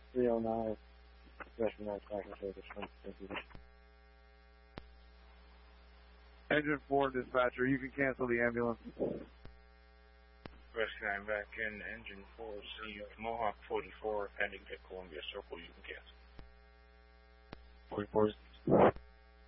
309, Western Mass Tracking Service. Thank you. Engine 4 dispatcher, you can cancel the ambulance. Rescue 9 back in, engine 4C, Mohawk 44, heading to Columbia Circle, you can cancel. 44.